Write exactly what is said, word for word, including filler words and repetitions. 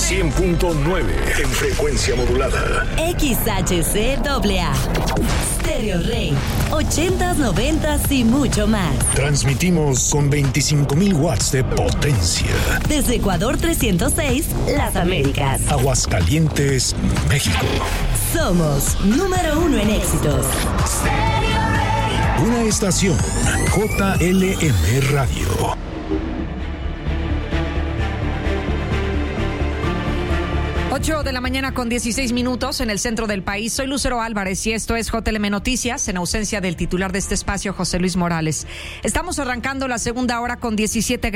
cien punto nueve en frecuencia modulada. X H C A A. Stereo Rey. ochentas, noventas y mucho más. Transmitimos con veinticinco mil watts de potencia. Desde Ecuador trescientos seis, Las Américas. Aguascalientes, México. Somos número uno en éxitos. Una estación J L M Radio. ocho de la mañana con dieciséis minutos en el centro del país. Soy Lucero Álvarez y esto es J L M Noticias, en ausencia del titular de este espacio, José Luis Morales. Estamos arrancando la segunda hora con diecisiete